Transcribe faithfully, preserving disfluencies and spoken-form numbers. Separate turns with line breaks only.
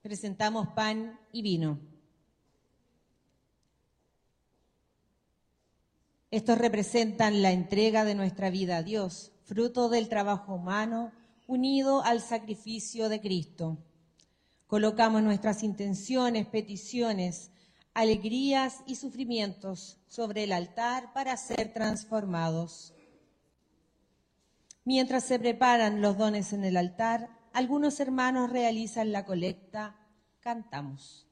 presentamos pan y vino. Estos representan la entrega de nuestra vida a Dios, fruto del trabajo humano unido al sacrificio de Cristo. Colocamos nuestras intenciones, peticiones, alegrías y sufrimientos sobre el altar para ser transformados. Mientras se preparan los dones en el altar, algunos hermanos realizan la colecta. Cantamos.